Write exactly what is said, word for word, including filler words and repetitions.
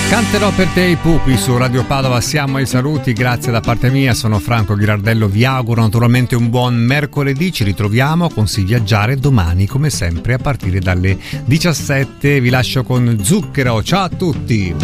Canterò per te i pupi su Radio Padova, siamo ai saluti, grazie da parte mia, sono Franco Ghirardello, vi auguro naturalmente un buon mercoledì, ci ritroviamo con Si Viaggiare domani come sempre a partire dalle diciassette, vi lascio con Zucchero, ciao a tutti!